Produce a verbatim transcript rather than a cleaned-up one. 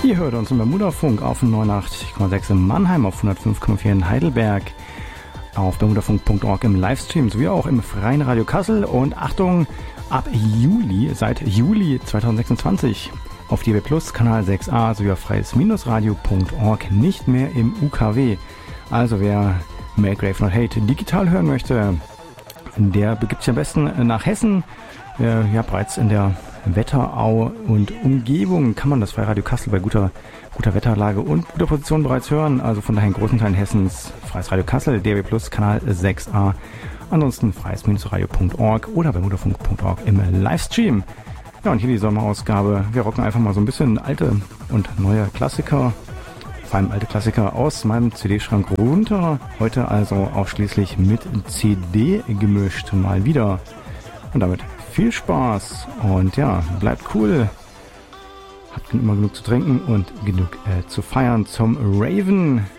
Ihr hört uns im Bermudafunk auf neunundachtzig Komma sechs in Mannheim, auf hundertfünf Komma vier in Heidelberg, auf bermudafunk punkt org im Livestream sowie auch im Freien Radio Kassel und Achtung, ab Juli, seit Juli zweitausendsechsundzwanzig auf D A B Plus, Kanal sechs a sowie auf freies-radio punkt org nicht mehr im U K W. Also wer Make Grave Not Hate digital hören möchte, der begibt sich am besten nach Hessen. Äh, ja, bereits in der Wetterau und Umgebung kann man das Freiradio Kassel bei guter, guter Wetterlage und guter Position bereits hören. Also von daher in großen Teilen Hessens Freies Radio Kassel, D A B Plus, Kanal sechs a. Ansonsten freies-radio punkt org oder bermudafunk punkt org im Livestream. Ja, und hier die Sommerausgabe. Wir rocken einfach mal so ein bisschen alte und neue Klassiker, vor allem alte Klassiker aus meinem C D-Schrank runter. Heute also ausschließlich mit C D gemischt, mal wieder. Und damit viel Spaß und ja, bleibt cool. Habt immer genug zu trinken und genug äh, zu feiern zum Raven.